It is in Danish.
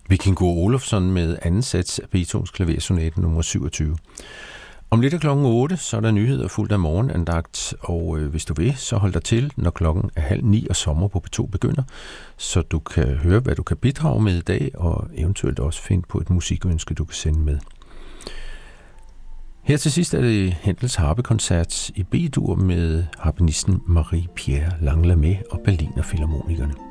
Vikingo Olofsson med anden sats af Beethovens klaversonate nummer 27. Om lidt af klokken 8, så er der nyheder fuldt af morgenandagt, og hvis du vil, så hold dig til, når klokken er 8:30 og sommer på P2 begynder, så du kan høre, hvad du kan bidrage med i dag, og eventuelt også finde på et musikønske, du kan sende med. Her til sidst er det Händels harpekoncert i B-dur med harpenisten Marie-Pierre Langlamé og Berliner Filharmonikerne.